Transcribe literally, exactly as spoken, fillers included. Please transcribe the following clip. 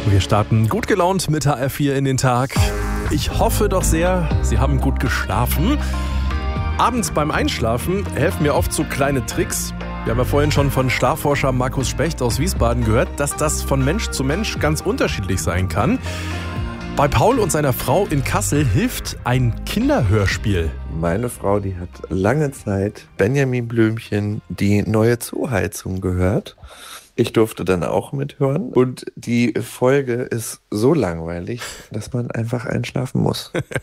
Wir starten gut gelaunt mit H R vier in den Tag. Ich hoffe doch sehr, Sie haben gut geschlafen. Abends beim Einschlafen helfen mir oft so kleine Tricks. Wir haben ja vorhin schon von Schlafforscher Markus Specht aus Wiesbaden gehört, dass das von Mensch zu Mensch ganz unterschiedlich sein kann. Bei Paul und seiner Frau in Kassel hilft ein Kinderhörspiel. Meine Frau, die hat lange Zeit Benjamin Blümchen die neue Zooheizung gehört. Ich durfte dann auch mithören und die Folge ist so langweilig, dass man einfach einschlafen muss.